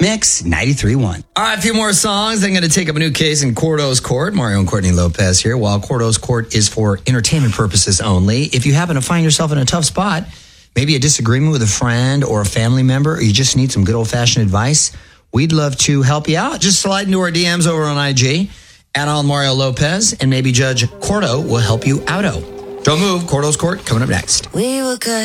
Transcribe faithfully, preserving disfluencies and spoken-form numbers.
Mix ninety-three point one. All right, a few more songs. I'm going to take up a new case in Cordo's Court. Mario and Courtney Lopez here. While Cordo's Court is for entertainment purposes only, if you happen to find yourself in a tough spot, maybe a disagreement with a friend or a family member, or you just need some good old-fashioned advice, we'd love to help you out. Just slide into our D Ms over on I G, add on Mario Lopez, and maybe Judge Cordo will help you out-o. Don't move. Cordo's Court coming up next. We were good.